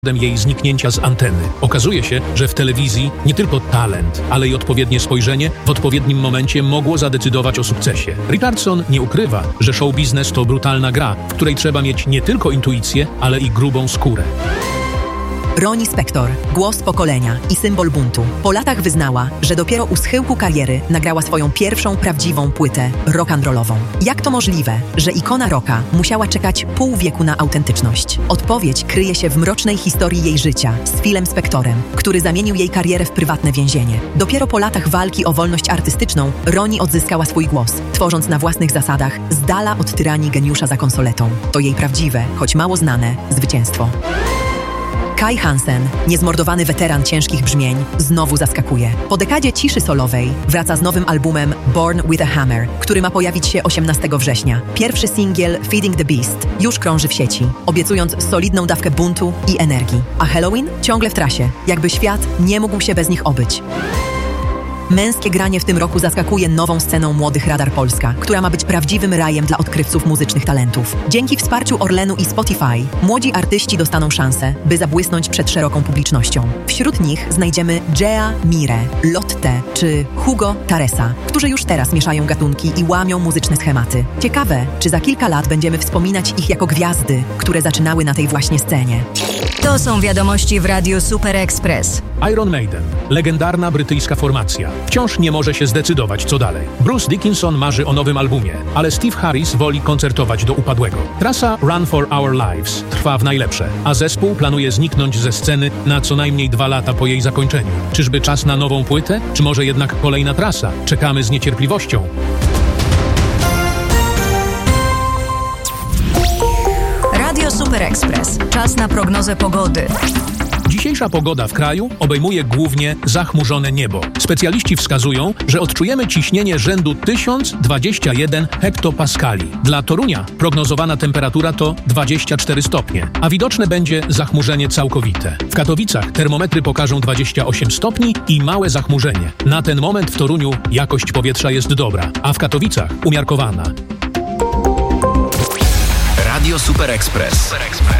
jej zniknięcia z anteny. Okazuje się, że w telewizji nie tylko talent, ale i odpowiednie spojrzenie w odpowiednim momencie mogło zadecydować o sukcesie. Richardson nie ukrywa, że show biznes to brutalna gra, w której trzeba mieć nie tylko intuicję, ale i grubą skórę. Ronnie Spector, głos pokolenia i symbol buntu, po latach wyznała, że dopiero u schyłku kariery nagrała swoją pierwszą prawdziwą płytę rock'n'rollową. Jak to możliwe, że ikona rocka musiała czekać pół wieku na autentyczność? Odpowiedź kryje się w mrocznej historii jej życia z Philem Spectorem, który zamienił jej karierę w prywatne więzienie. Dopiero po latach walki o wolność artystyczną Ronnie odzyskała swój głos, tworząc na własnych zasadach, z dala od tyranii geniusza za konsoletą. To jej prawdziwe, choć mało znane, zwycięstwo. Kai Hansen, niezmordowany weteran ciężkich brzmień, znowu zaskakuje. Po dekadzie ciszy solowej wraca z nowym albumem Born with a Hammer, który ma pojawić się 18 września. Pierwszy singiel Feeding the Beast już krąży w sieci, obiecując solidną dawkę buntu i energii. A Halloween ciągle w trasie, jakby świat nie mógł się bez nich obyć. Męskie granie w tym roku zaskakuje nową sceną młodych Radar Polska, która ma być prawdziwym rajem dla odkrywców muzycznych talentów. Dzięki wsparciu Orlenu i Spotify młodzi artyści dostaną szansę, by zabłysnąć przed szeroką publicznością. Wśród nich znajdziemy Gea Mire, Lotte czy Hugo Taresa, którzy już teraz mieszają gatunki i łamią muzyczne schematy. Ciekawe, czy za kilka lat będziemy wspominać ich jako gwiazdy, które zaczynały na tej właśnie scenie. To są wiadomości w Radiu Super Express. Iron Maiden, legendarna brytyjska formacja, wciąż nie może się zdecydować, co dalej. Bruce Dickinson marzy o nowym albumie, ale Steve Harris woli koncertować do upadłego. Trasa Run for Our Lives trwa w najlepsze, a zespół planuje zniknąć ze sceny na co najmniej 2 lata po jej zakończeniu. Czyżby czas na nową płytę, czy może jednak kolejna trasa? Czekamy z niecierpliwością. Radio Super Express. Czas na prognozę pogody. Dzisiejsza pogoda w kraju obejmuje głównie zachmurzone niebo. Specjaliści wskazują, że odczujemy ciśnienie rzędu 1021 hektopaskali. Dla Torunia prognozowana temperatura to 24 stopnie, a widoczne będzie zachmurzenie całkowite. W Katowicach termometry pokażą 28 stopni i małe zachmurzenie. Na ten moment w Toruniu jakość powietrza jest dobra, a w Katowicach umiarkowana. Radio Super Express.